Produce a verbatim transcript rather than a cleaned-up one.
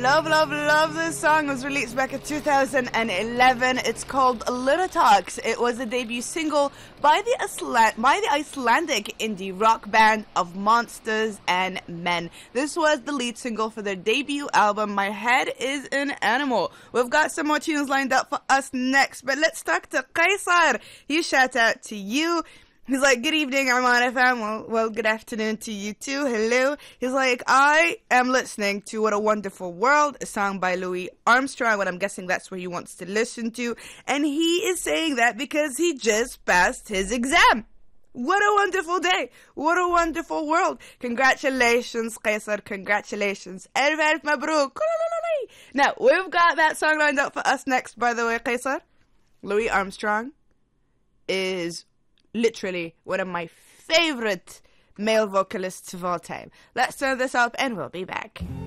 love, love, love this song. It was released back in two thousand eleven. It's called Little Talks. It was a debut single by the, Iceland- by the Icelandic indie rock band of Monsters and Men. This was the lead single for their debut album, My Head is an Animal. We've got some more tunes lined up for us next, but let's talk to Qaisar. You shout out to you. He's like, good evening, Arman F M. Well, well, good afternoon to you too. Hello. He's like, I am listening to What a Wonderful World, a song by Louis Armstrong, and I'm guessing that's what he wants to listen to. And he is saying that because he just passed his exam. What a wonderful day. What a wonderful world. Congratulations, Qaisar. Congratulations. Elf, elf, mabruk. Now, we've got that song lined up for us next, by the way, Qaisar. Louis Armstrong is literally one of my favorite male vocalists of all time. Let's turn this up and we'll be back.